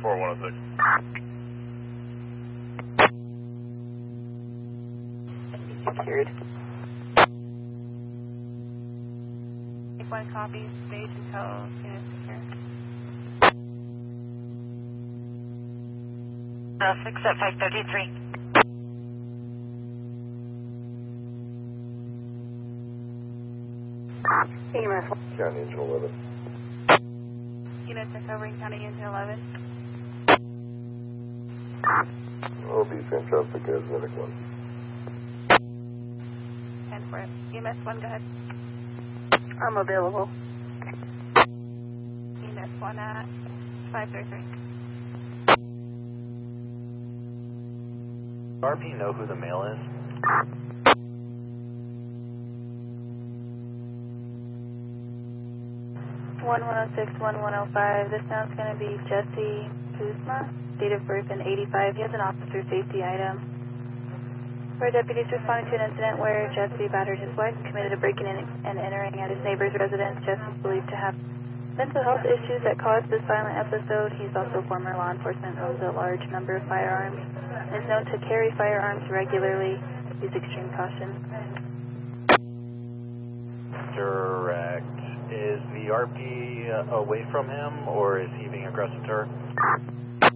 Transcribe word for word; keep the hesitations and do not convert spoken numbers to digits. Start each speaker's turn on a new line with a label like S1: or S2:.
S1: four one oh six.
S2: Secured.
S3: Take one copy, stage until unit secure.
S4: Uh, six at five thirty-three.
S2: E M S one.
S1: County engine eleven.
S3: Units are covering County Engine eleven.
S1: O B fantastic as Medic one.
S3: ten for it. E M S one, go ahead.
S2: I'm available.
S3: E M S one at five thirty-three.
S5: R P know who the male is?
S3: one one oh six, one one oh five. This sound's going to be Jesse Kuzma, date of birth in eighty-five. He has an officer safety item. Where deputies responding to an incident where Jesse battered his wife, committed a breaking in and entering at his neighbor's residence. Jesse is believed to have mental health issues that caused this violent episode. He's also a former law enforcement, owns a large number of firearms, and is known to carry firearms regularly. Use extreme caution.
S5: Direct. Is the R P uh, away from him, or is he being aggressive to her?